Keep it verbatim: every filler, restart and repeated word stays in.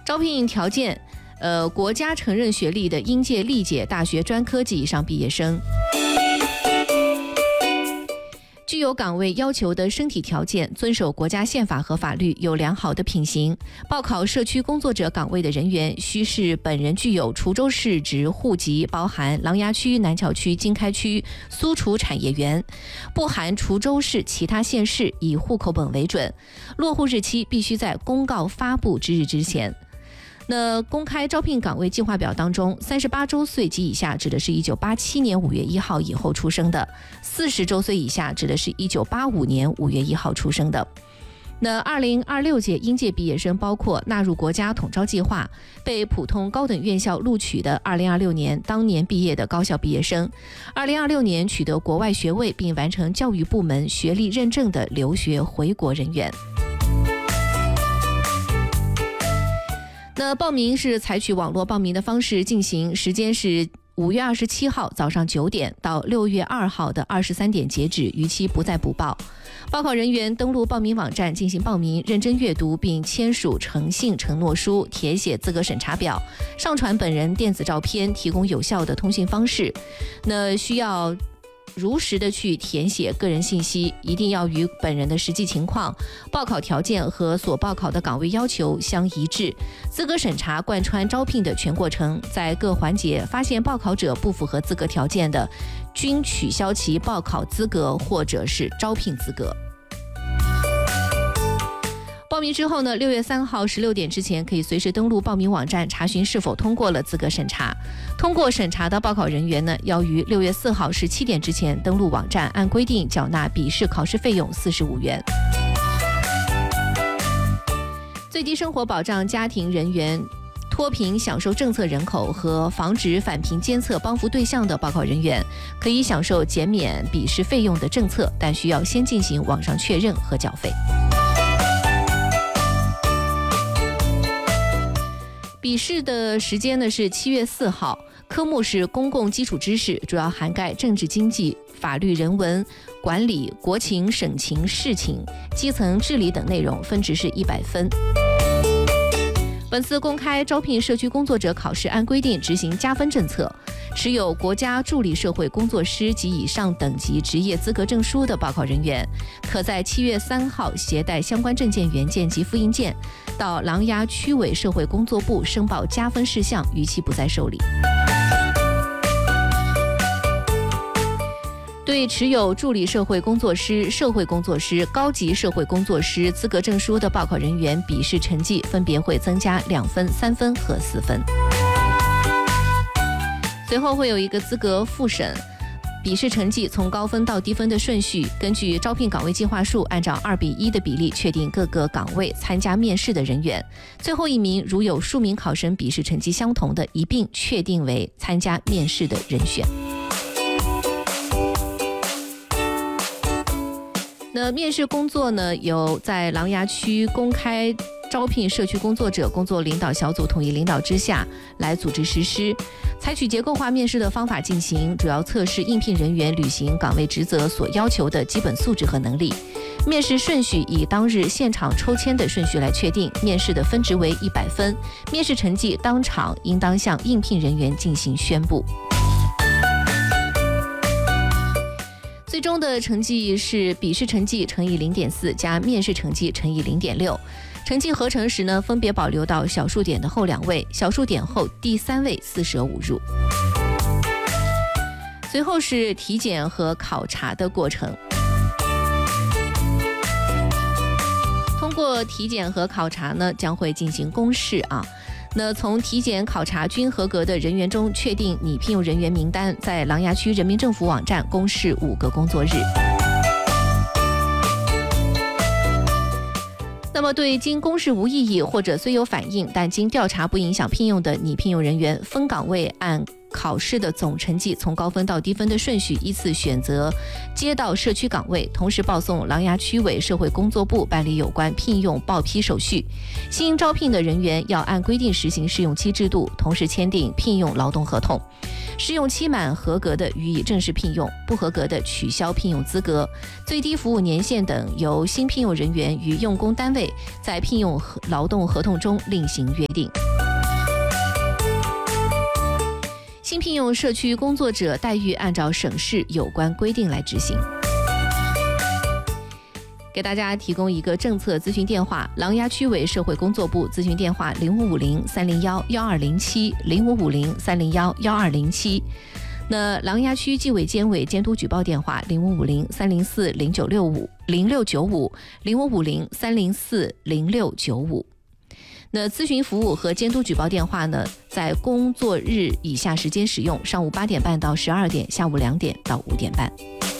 招聘条件，呃，国家承认学历的应届历届大学专科及以上毕业生。具有岗位要求的身体条件，遵守国家宪法和法律，有良好的品行。报考社区工作者岗位的人员，需是本人具有滁州市籍户籍，包含琅琊区、南桥区、经开区、苏楚产业园，不含滁州市其他县市，以户口本为准。落户日期必须在公告发布之日之前。那公开招聘岗位计划表当中，三十八周岁及以下指的是一九八七年五月一号以后出生的，四十周岁以下指的是一九八五年五月一号出生的。那二零二六届应届毕业生包括纳入国家统招计划、被普通高等院校录取的二零二六年当年毕业的高校毕业生，二零二六年取得国外学位并完成教育部门学历认证的留学回国人员。那报名是采取网络报名的方式进行，时间是五月二十七号早上九点到六月二号的二十三点截止，逾期不再补报。报考人员登录报名网站进行报名，认真阅读并签署诚信承诺书，填写资格审查表，上传本人电子照片，提供有效的通信方式。那需要如实的去填写个人信息，一定要与本人的实际情况、报考条件和所报考的岗位要求相一致。资格审查贯穿招聘的全过程，在各环节发现报考者不符合资格条件的，均取消其报考资格或者是招聘资格。报名之后呢，六月三号十六点之前可以随时登录报名网站查询是否通过了资格审查。通过审查的报考人员呢，要于六月四号十七点之前登录网站，按规定缴纳笔试考试费用四十五元。最低生活保障家庭人员、脱贫享受政策人口和防止返贫监测帮扶对象的报考人员，可以享受减免笔试费用的政策，但需要先进行网上确认和缴费。笔试的时间呢是七月四号，科目是公共基础知识，主要涵盖政治经济、法律人文、管理、国情、省情、市情、基层治理等内容，分值是一百分。本次公开招聘社区工作者考试按规定执行加分政策，持有国家助理社会工作师及以上等级职业资格证书的报考人员，可在七月三号携带相关证件原件及复印件到琅琊区委社会工作部申报加分事项，逾期不再受理。对持有助理社会工作师、社会工作师、高级社会工作师资格证书的报考人员，笔试成绩分别会增加两分、三分和四分。随后会有一个资格复审，笔试成绩从高分到低分的顺序，根据招聘岗位计划数，按照二比一的比例确定各个岗位参加面试的人员。最后一名如有数名考生笔试成绩相同的，一并确定为参加面试的人选。那面试工作呢，有在琅琊区公开招聘社区工作者工作领导小组统一领导之下来组织实施，采取结构化面试的方法进行，主要测试应聘人员履行岗位职责所要求的基本素质和能力。面试顺序以当日现场抽签的顺序来确定，面试的分值为一百分，面试成绩当场应当向应聘人员进行宣布。最终的成绩是笔试成绩乘以 零点四 加面试成绩乘以 零点六， 成绩合成时呢，分别保留到小数点的后两位，小数点后第三位四舍五入。随后是体检和考察的过程。通过体检和考察呢，将会进行公示啊。那从体检考察均合格的人员中确定拟聘用人员名单，在琅琊区人民政府网站公示五个工作日。那么对经公示无异议或者虽有反应但经调查不影响聘用的拟聘用人员，分岗位按考试的总成绩从高分到低分的顺序依次选择街道社区岗位，同时报送琅琊区委社会工作部办理有关聘用报批手续。新招聘的人员要按规定实行试用期制度，同时签订聘用劳动合同。试用期满合格的予以正式聘用，不合格的取消聘用资格。最低服务年限等由新聘用人员与用工单位在聘用劳动合同中另行约定。新聘用社区工作者待遇按照省市有关规定来执行。给大家提供一个政策咨询电话，琅琊区委社会工作部咨询电话零五五零三零幺幺二零七零五五零三零幺幺二零七。那琅琊区纪委监委监督举报电话零五五零三零四零九六五零六九五零五五零三零四零六九五。那咨询服务和监督举报电话呢，在工作日以下时间使用，上午八点半到十二点，下午两点到五点半。